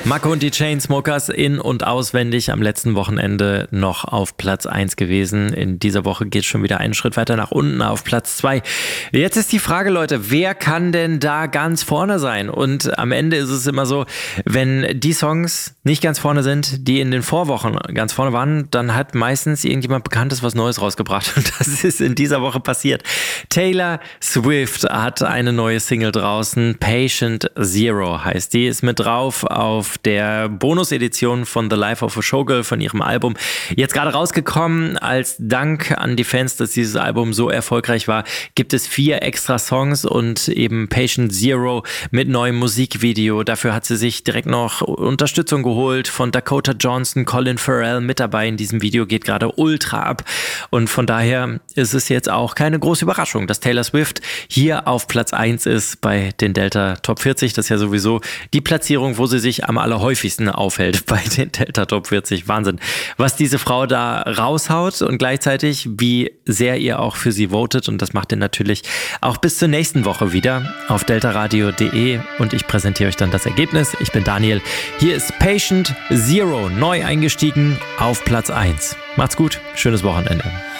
Marco und die Chainsmokers in- und auswendig am letzten Wochenende noch auf Platz 1 gewesen. In dieser Woche geht es schon wieder einen Schritt weiter nach unten auf Platz 2. Jetzt ist die Frage, Leute, wer kann denn da ganz vorne sein? Und am Ende ist es immer so, wenn die Songs nicht ganz vorne sind, die in den Vorwochen ganz vorne waren, dann hat meistens irgendjemand Bekanntes was Neues rausgebracht. Und das ist in dieser Woche passiert. Taylor Swift hat eine neue Single draußen. Patient Zero heißt die. Ist mit drauf auf der Bonus-Edition von The Life of a Showgirl von ihrem Album. Jetzt gerade rausgekommen. Als Dank an die Fans, dass dieses Album so erfolgreich war, gibt es 4 extra Songs und eben Patient Zero mit neuem Musikvideo. Dafür hat sie sich direkt noch Unterstützung geholt von Dakota Johnson, Colin Farrell mit dabei in diesem Video, geht gerade ultra ab. Und von daher ist es jetzt auch keine große Überraschung, dass Taylor Swift hier auf Platz 1 ist bei den Delta Top 40. Das ist ja sowieso die Platzierung, wo sie sich am allerhäufigsten aufhält bei den Delta Top 40. Wahnsinn, was diese Frau da raushaut und gleichzeitig, wie sehr ihr auch für sie votet. Und das macht ihr natürlich auch bis zur nächsten Woche wieder auf deltaradio.de und ich präsentiere euch dann das Ergebnis. Ich bin Daniel. Hier ist Patient Zero, neu eingestiegen auf Platz 1. Macht's gut, schönes Wochenende.